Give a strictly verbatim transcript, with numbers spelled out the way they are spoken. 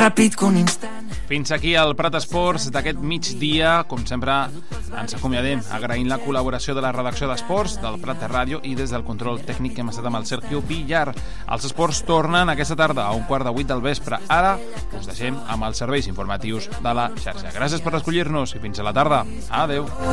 ràpid que un instant. Fins aquí el Prat Esports d'aquest migdia. Com sempre, ens acomiadem agraint la col·laboració de la redacció d'Esports, del Prat de Ràdio i des del control tècnic que hem estat amb el Sergio Villar. Els esports tornen aquesta tarda a un quart de vuit del vespre. Ara us deixem amb els serveis informatius de la xarxa. Gràcies per escollir-nos i fins a la tarda. Adeu.